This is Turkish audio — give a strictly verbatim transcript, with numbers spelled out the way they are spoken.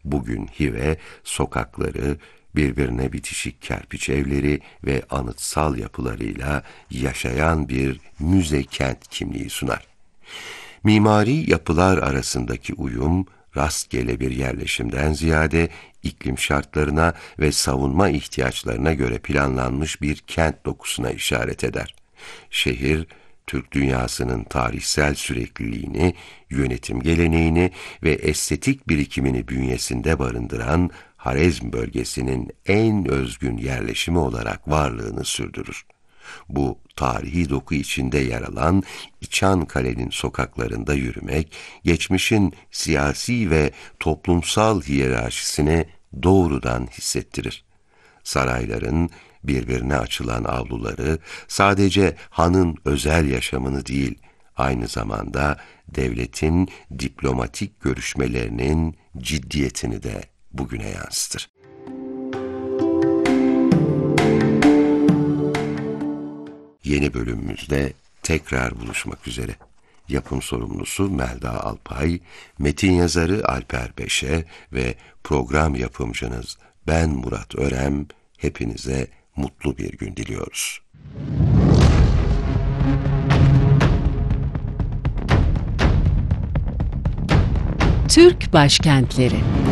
bugün Hive, sokakları, birbirine bitişik kerpiç evleri ve anıtsal yapılarıyla yaşayan bir müze kent kimliği sunar. Mimari yapılar arasındaki uyum, rastgele bir yerleşimden ziyade iklim şartlarına ve savunma ihtiyaçlarına göre planlanmış bir kent dokusuna işaret eder. Şehir, Türk dünyasının tarihsel sürekliliğini, yönetim geleneğini ve estetik birikimini bünyesinde barındıran Harezm bölgesinin en özgün yerleşimi olarak varlığını sürdürür. Bu tarihi doku içinde yer alan İçan Kale'nin sokaklarında yürümek, geçmişin siyasi ve toplumsal hiyerarşisini doğrudan hissettirir. Sarayların birbirine açılan avluları sadece hanın özel yaşamını değil, aynı zamanda devletin diplomatik görüşmelerinin ciddiyetini de bugüne yansıtır. Yeni bölümümüzde tekrar buluşmak üzere. Yapım sorumlusu Melda Alpay, metin yazarı Alper Beşe ve program yapımcınız ben Murat Örem, hepinize mutlu bir gün diliyoruz. Türk Başkentleri.